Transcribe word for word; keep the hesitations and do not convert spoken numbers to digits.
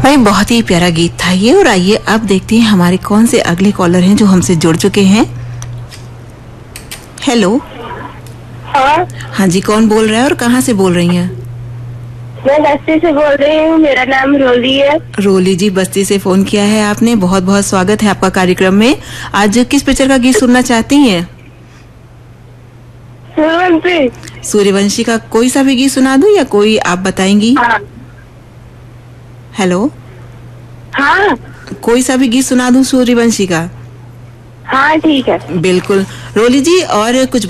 भाई बहुत ही प्यारा गीत था ये। और आइए अब देखते हैं हमारे कौन से अगले कॉलर हैं जो हमसे जुड़ चुके हैं। हेलो। हाँ हाँ जी, कौन बोल रहा है और कहाँ से बोल रही हैं? मैं बस्ती से बोल रही हूँ, मेरा नाम रोली है। रोली जी, बस्ती से फोन किया है आपने, बहुत बहुत स्वागत है आपका कार्यक्रम में। आज किस पिक्चर का गीत सुनना चाहती हैं? सूर्यवंशी। सूर्यवंशी का कोई सा भी गीत सुना दूं या कोई आप बताएंगी? हाँ हेलो, हाँ कोई सा भी गीत सुना दूं सूर्यवंशी का? हाँ ठीक है। बिल्कुल रोली जी, और कुछ